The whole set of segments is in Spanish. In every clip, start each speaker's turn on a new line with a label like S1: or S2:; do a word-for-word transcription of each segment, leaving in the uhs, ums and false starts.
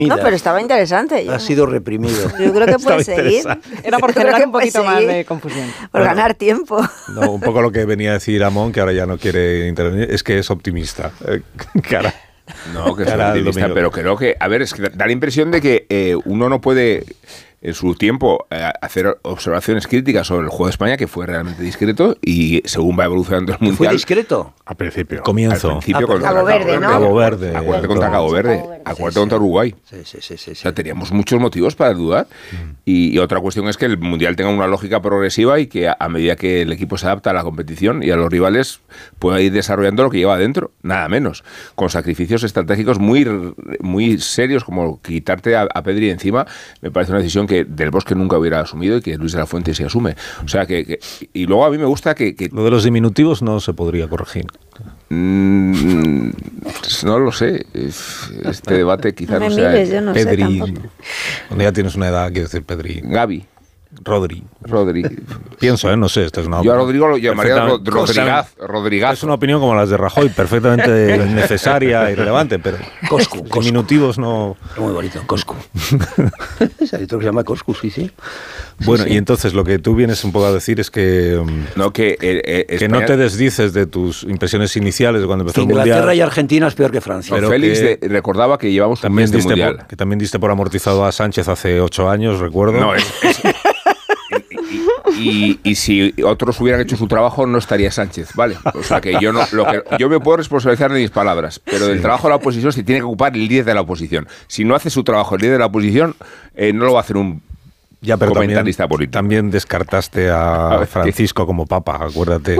S1: No, pero estaba interesante.
S2: Ha sido reprimido.
S1: Yo creo que puede seguir.
S3: Era por generar un poquito más de confusión.
S1: Por bueno, ganar tiempo.
S4: No, un poco lo que venía a decir Amón, que ahora ya no quiere intervenir, es que es optimista. Eh, cara.
S5: No, que es optimista, pero creo que, a ver, es que da la impresión de que eh, uno no puede en su tiempo eh, hacer observaciones críticas sobre el juego de España, que fue realmente discreto, y según va evolucionando el Mundial...
S2: ¿Fue discreto?
S4: Al principio. Comienzo.
S5: Al principio
S1: a,
S5: contra
S1: Cabo Verde, ¿no?
S4: Cabo Verde.
S5: Acuérdate contra Cabo Verde. Acuérdate contra Uruguay.
S2: Sí, sí, sí, sí, sí.
S5: O sea, teníamos muchos motivos para dudar. Mm. Y, y otra cuestión es que el Mundial tenga una lógica progresiva y que a, a medida que el equipo se adapta a la competición y a los rivales pueda ir desarrollando lo que lleva adentro, nada menos. Con sacrificios estratégicos muy, muy serios, como quitarte a, a Pedri encima, me parece una decisión que Del Bosque nunca hubiera asumido y que Luis de la Fuente se asume. O sea, que, que y luego a mí me gusta que, que...
S4: Lo de los diminutivos no se podría corregir.
S5: Mm, no lo sé. Este debate quizás no,
S1: no
S5: sea...
S1: Mires, yo no
S4: Pedri,
S1: sé
S4: cuando ya tienes una edad, quiero decir Pedri.
S5: Gavi.
S4: Rodri.
S5: Rodri.
S4: Pienso, ¿eh? No sé, esta es una
S5: Yo a Rodrigo lo llamaría Rodrigaz. Rodrigaz.
S4: Es una opinión como las de Rajoy, perfectamente necesaria y relevante, pero
S2: Coscu,
S4: diminutivos no...
S2: Muy bonito, Coscu. Hay otro que se llama Coscu, sí, sí.
S4: Bueno,
S2: sí, sí.
S4: Y entonces lo que tú vienes un poco a decir es que...
S5: No, que... Eh, eh,
S4: que
S5: España...
S4: no te desdices de tus impresiones iniciales de cuando empezó el Mundial.
S2: Inglaterra y Argentina es peor que Francia.
S5: Pero Félix de, recordaba que llevamos un mes de Mundial.
S4: Por, que también diste por amortizado a Sánchez hace ocho años, recuerdo.
S5: No, es... es Y, y si otros hubieran hecho su trabajo, no estaría Sánchez, ¿vale? O sea que yo no, lo que yo me puedo responsabilizar de mis palabras, pero del trabajo de la oposición se tiene que ocupar el líder de la oposición. Si no hace su trabajo el líder de la oposición, eh, no lo va a hacer un
S4: ya, pero
S5: comentarista
S4: también,
S5: político.
S4: También descartaste a, a Francisco como papa, acuérdate.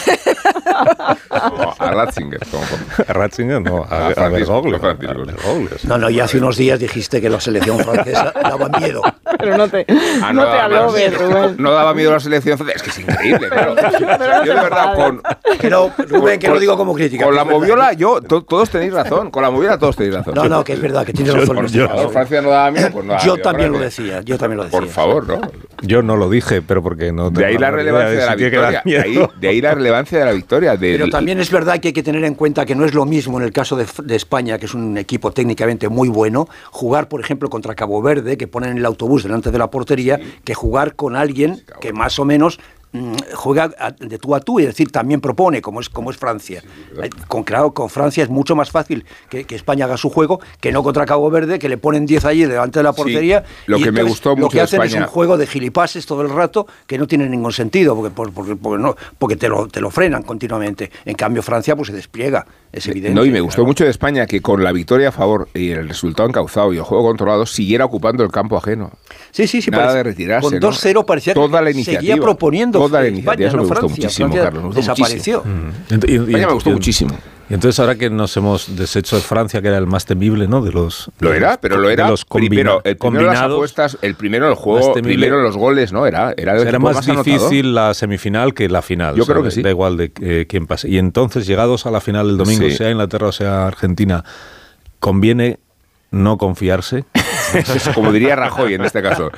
S5: No, a Ratzinger. Como,
S4: a Ratzinger, no, a, a, a Bergoglio.
S2: No, no, ya hace unos días dijiste que la selección francesa daba miedo.
S3: Pero no te,
S5: ah,
S3: no
S5: no,
S3: te habló bien, Rubén.
S5: No daba miedo la selección francesa. Es que es increíble, claro.
S3: Pero no
S5: yo de verdad, con...
S2: Que no, Rubén, que
S5: con,
S2: lo digo como crítica.
S5: Con la moviola, yo, to, todos tenéis razón. Con la moviola todos tenéis razón.
S2: No, no, que es verdad, que tienes razón.
S5: Por favor, Francia no daba miedo, pues no daba
S2: Yo
S5: miedo,
S2: también
S5: Francia.
S2: lo decía, yo también lo decía.
S5: Por favor, ¿no?
S4: Yo no lo dije, pero porque no...
S5: De ahí la relevancia de la victoria. De ahí, de ahí la relevancia de la victoria. Del...
S2: Pero también es verdad que hay que tener en cuenta que no es lo mismo en el caso de, de España, que es un equipo técnicamente muy bueno, jugar, por ejemplo, contra Cabo Verde, que ponen el autobús delante de la portería, sí. que jugar con alguien que más o menos juega de tú a tú y es decir, también propone, como es como es Francia. Sí, con, claro, con Francia es mucho más fácil que, que España haga su juego que no contra Cabo Verde, que le ponen diez allí delante de la portería.
S5: Sí, lo
S2: y
S5: que me gustó mucho
S2: lo que hacen
S5: de España...
S2: es un juego de gilipases todo el rato que no tiene ningún sentido, porque, porque, porque, no, porque te, lo, te lo frenan continuamente. En cambio, Francia pues se despliega, es evidente.
S5: No, y me gustó claro. mucho de España que con la victoria a favor y el resultado encauzado y el juego controlado siguiera ocupando el campo ajeno.
S2: Sí, sí, sí.
S5: Nada
S2: parece,
S5: de retirarse.
S2: Con dos cero ¿no? parecía
S5: toda la
S2: que
S5: iniciativa,
S2: seguía proponiendo
S5: toda la
S2: España,
S5: iniciativa. Eso
S2: no
S5: me gustó
S2: Francia.
S5: muchísimo,
S2: Francia
S5: Carlos. Me gustó
S2: desapareció.
S5: Muchísimo. Y, y, España y, me gustó y, muchísimo.
S4: Y entonces ahora que nos hemos deshecho de Francia, que era el más temible, ¿no? De los
S5: lo era,
S4: los,
S5: pero lo era.
S4: De los combina-
S5: primero, el primero las apuestas, el primero el juego, primero los goles, ¿no? Era, era, el
S4: era más,
S5: más
S4: difícil
S5: anotado.
S4: La semifinal que la final.
S5: Yo
S4: o sea,
S5: creo que sí.
S4: Da igual de eh, quién pase. Y entonces, llegados a la final del domingo, sí. sea Inglaterra o sea Argentina, conviene no confiarse.
S5: Como diría Rajoy en este caso.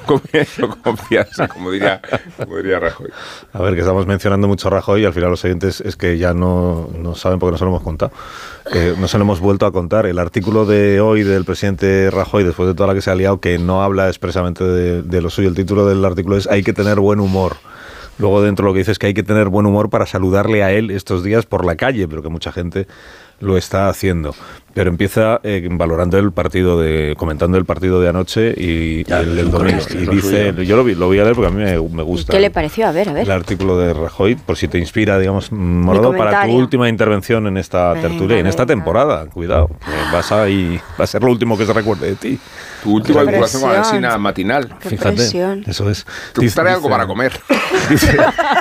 S5: Confiarse, como diría, como diría Rajoy.
S4: A ver, que estamos mencionando mucho a Rajoy y al final los oyentes es que ya no, no saben porque no se lo hemos contado. Eh, no se lo hemos vuelto a contar. El artículo de hoy del presidente Rajoy, después de toda la que se ha liado, que no habla expresamente de, de lo suyo. El título del artículo es: hay que tener buen humor. Luego dentro lo que dice es que hay que tener buen humor para saludarle a él estos días por la calle, pero que mucha gente lo está haciendo. Pero empieza eh, valorando el partido, de comentando el partido de anoche y ya, el, el domingo. Y dice, suyo. yo lo, vi, lo voy a leer porque a mí me, me gusta.
S1: ¿Qué le pareció? A ver, a ver.
S4: El artículo de Rajoy, por si te inspira, digamos, Morado, para tu última intervención en esta venga, tertulia, en esta temporada. Cuidado, vas a, y va a ser lo último que se recuerde de ti.
S5: Tu última vinculación con la Alsina matinal.
S1: Qué
S4: Fíjate,
S1: presión.
S4: Eso es.
S5: Te gustaré algo para comer.
S4: Dice,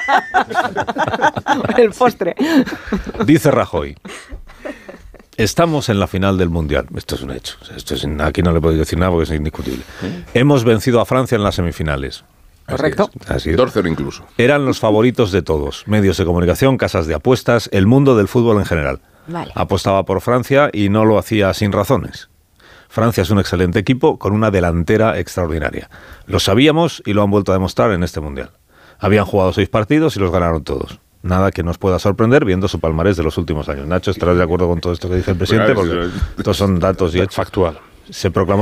S3: el postre.
S4: Dice Rajoy: estamos en la final del Mundial. Esto es un hecho. Esto es, aquí no le podéis decir nada porque es indiscutible. ¿Sí? Hemos vencido a Francia en las semifinales.
S3: Correcto.
S4: Así es.
S5: dos cero incluso.
S4: Eran los favoritos de todos. Medios de comunicación, casas de apuestas, el mundo del fútbol en general.
S1: Vale.
S4: Apostaba por Francia y no lo hacía sin razones. Francia es un excelente equipo con una delantera extraordinaria. Lo sabíamos y lo han vuelto a demostrar en este Mundial. Habían jugado seis partidos y los ganaron todos. Nada que nos pueda sorprender viendo su palmarés de los últimos años. Nacho, ¿estarás de acuerdo con todo esto que dice el presidente? Porque estos son datos y hechos.
S6: Factual.
S4: se proclamó